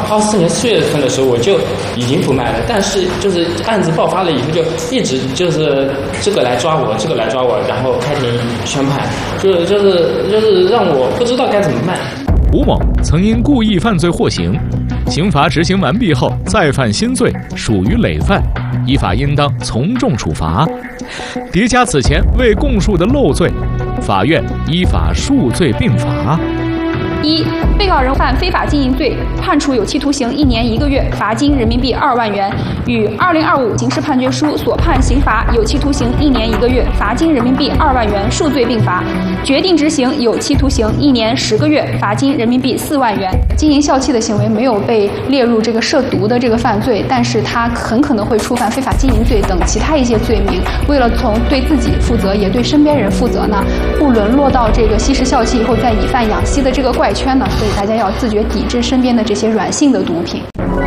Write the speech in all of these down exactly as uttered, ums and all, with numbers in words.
二四年四月份的时候我就已经不卖了，但是就是案子爆发了以后就一直就是这个来抓我，这个来抓我，然后开庭宣判，就是就是就是让我不知道该怎么办。 吴某曾因故意犯罪获刑，刑罚执行完毕后再犯新罪，属于累犯，依法应当从重处罚。叠加此前未供述的漏罪，法院依法数罪并罚。 一、被告人犯非法经营罪，判处有期徒刑一年一个月，罚金人民币二万元，与二零二五刑事判决书所判刑罚有期徒刑一年一个月，罚金人民币二万元，数罪并罚，决定执行有期徒刑一年十个月，罚金人民币四万元。经营笑气的行为没有被列入这个涉毒的这个犯罪，但是他很可能会触犯非法经营罪等其他一些罪名。为了从对自己负责，也对身边人负责呢，不沦落到这个吸食笑气以后再以贩养吸的这个怪圈呢，所以大家要自觉抵制身边的这些软性的毒品。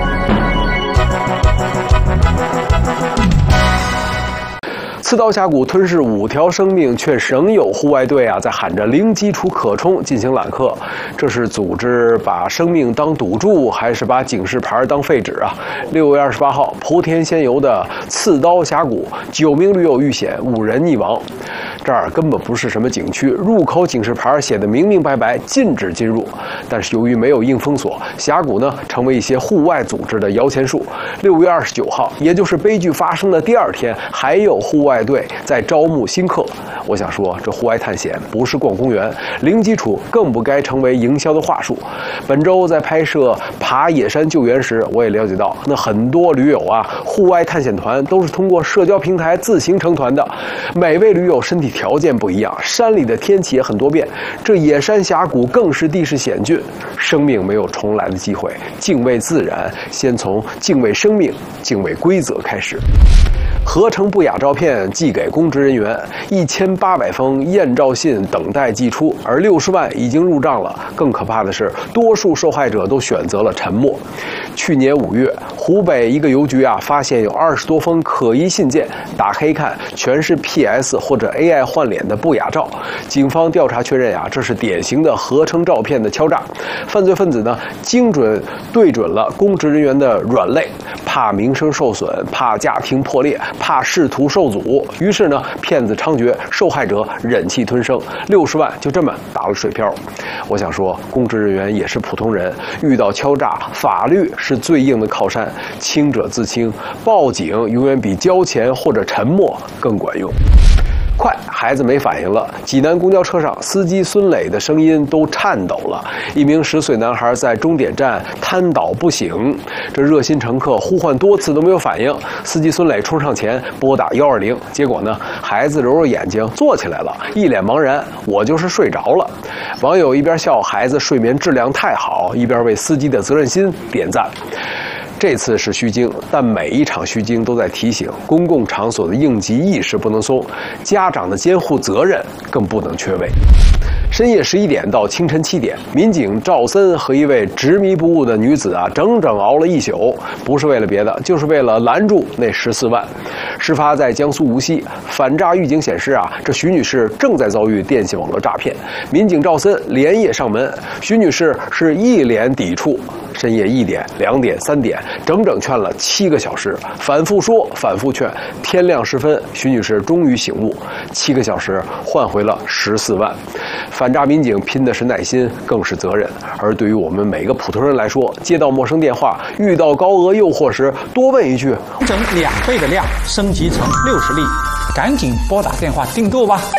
刺刀峡谷吞噬五条生命，却仍有户外队啊在喊着零基础可冲进行揽客。这是组织把生命当赌注，还是把警示牌当废纸啊？六月二十八号，莆田仙游的刺刀峡谷，九名驴友遇险，五人溺亡。这儿根本不是什么景区，入口警示牌写的明明白白，禁止进入。但是由于没有硬封锁，峡谷呢成为一些户外组织的摇钱树。六月二十九号，也就是悲剧发生的第二天，还有户外队在招募新客。我想说，这户外探险不是逛公园，零基础更不该成为营销的话术。本周在拍摄爬野山救援时，我也了解到，那很多驴友啊，户外探险团都是通过社交平台自行成团的。每位驴友身体条件不一样，山里的天气也很多变，这野山峡谷更是地势险峻，生命没有重来的机会。敬畏自然，先从敬畏生命、敬畏规则开始。合成不雅照片寄给公职人员，一千八百封验照信等待寄出，而六十万已经入账了。更可怕的是，多数受害者都选择了沉默。去年五月，湖北一个邮局啊，发现有二十多封可疑信件，打开一看，全是 P S 或者 A I 换脸的不雅照。警方调查确认啊，这是典型的合成照片的敲诈。犯罪分子呢，精准对准了公职人员的软肋，怕名声受损，怕家庭破裂，怕仕途受阻，于是呢，骗子猖獗，受害者忍气吞声，六十万就这么打了水漂。我想说，公职人员也是普通人，遇到敲诈，法律是最硬的靠山，清者自清，报警永远比交钱或者沉默更管用。快，孩子没反应了。济南公交车上，司机孙磊的声音都颤抖了。一名十岁男孩在终点站瘫倒不醒，这热心乘客呼唤多次都没有反应。司机孙磊冲上前拨打幺二零，结果呢，孩子揉揉眼睛坐起来了，一脸茫然，我就是睡着了。网友一边笑孩子睡眠质量太好，一边为司机的责任心点赞。这次是虚惊，但每一场虚惊都在提醒公共场所的应急意识不能松，家长的监护责任更不能缺位。深夜十一点到清晨七点，民警赵森和一位执迷不悟的女子啊，整整熬了一宿，不是为了别的，就是为了拦住那十四万。事发在江苏无锡，反诈预警显示啊，这徐女士正在遭遇电信网络诈骗，民警赵森连夜上门，徐女士是一脸抵触。深夜一点、两点、三点，整整劝了七个小时，反复说，反复劝。天亮时分，徐女士终于醒悟，七个小时换回了十四万。反诈民警拼的是耐心，更是责任。而对于我们每个普通人来说，接到陌生电话，遇到高额诱惑时，多问一句： 整两倍的量升级成六十例，赶紧拨打电话订购吧。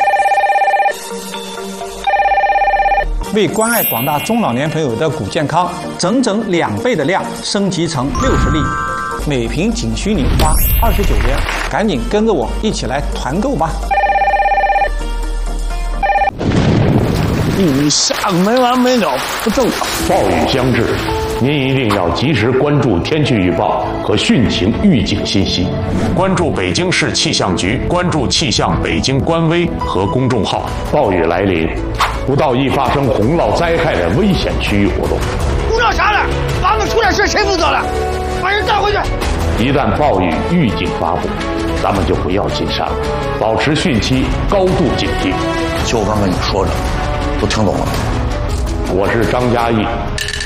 为关爱广大中老年朋友的骨健康，整整两倍的量升级成六十粒，每瓶仅需你花二十九元，赶紧跟着我一起来团购吧！ 雨下没完没了，不正常。 暴雨将至，您一定要及时关注天气预报和汛情预警信息，关注北京市气象局，关注气象北京官微和公众号。暴雨来临，不到易发生洪涝灾害的危险区域活动。 鼓捣啥了？俺们出点事谁负责了？把人带回去。 一旦暴雨预警发布，咱们就不要进山了，保持汛期高度警惕。 就刚跟你说着，都听懂了。 我是张嘉译，